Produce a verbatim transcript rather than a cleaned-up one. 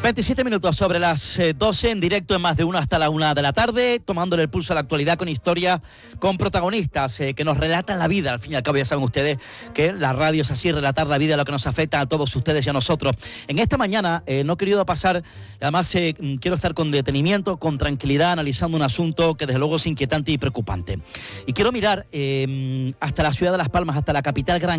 veintisiete minutos sobre las eh, doce, en directo en Más de Uno hasta la una de la tarde, tomándole el pulso a la actualidad con historias, con protagonistas eh, que nos relatan la vida. Al fin y al cabo ya saben ustedes que la radio es así, relatar la vida, lo que nos afecta a todos ustedes y a nosotros. En esta mañana eh, no he querido pasar, además eh, quiero estar con detenimiento, con tranquilidad, analizando un asunto que desde luego es inquietante y preocupante. Y quiero mirar eh, hasta la ciudad de Las Palmas, hasta la capital gran